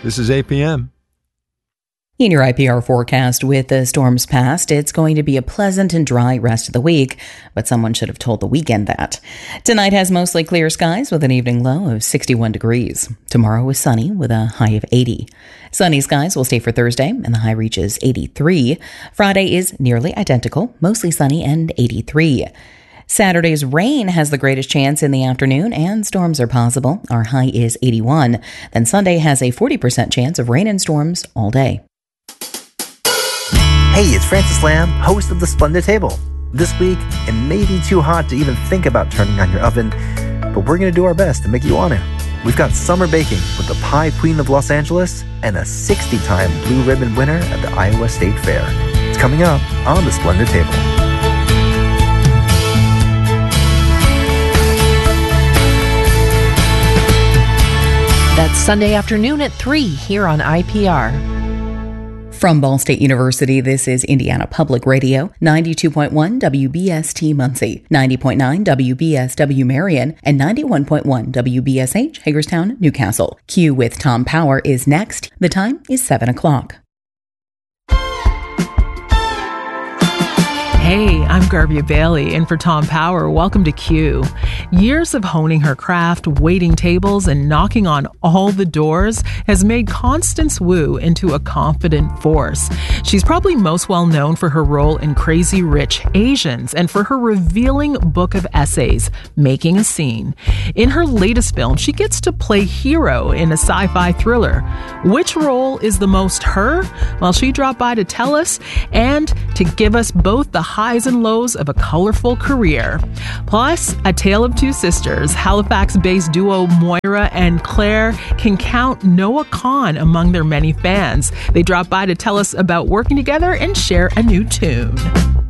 This is APM. In your IPR forecast, with the storms past, it's going to be a pleasant and dry rest of the week, but someone should have told the weekend that. Tonight has mostly clear skies with an evening low of 61 degrees. Tomorrow is sunny with a high of 80. Sunny skies will stay for Thursday, and the high reaches 83. Friday is nearly identical, mostly sunny and 83. Saturday's rain has the greatest chance in the afternoon, and storms are possible. Our high is 81. Then Sunday has a 40% chance of rain and storms all day. Hey, it's Francis Lamb, host of The Splendid Table. This week, it may be too hot to even think about turning on your oven, but we're going to do our best to make you want to. We've got summer baking with the Pie Queen of Los Angeles and a 60-time Blue Ribbon winner at the Iowa State Fair. It's coming up on The Splendid Table. That's Sunday afternoon at 3 here on IPR. From Ball State University, this is Indiana Public Radio, 92.1 WBST Muncie, 90.9 WBSW Marion, and 91.1 WBSH Hagerstown, Newcastle. Q with Tom Power is next. The time is 7 o'clock. Hey, I'm Garbia Bailey, and for Tom Power, welcome to Q. Years of honing her craft, waiting tables, and knocking on all the doors has made Constance Wu into a confident force. She's probably most well known for her role in Crazy Rich Asians and for her revealing book of essays, Making a Scene. In her latest film, she gets to play hero in a sci-fi thriller. Which role is the most her? Well, she dropped by to tell us and to give us both the highs and lows of a colorful career. Plus, A Tale of Two Sisters, Halifax-based duo Moira and Claire can count Noah Kahan among their many fans. They drop by to tell us about working together and share a new tune.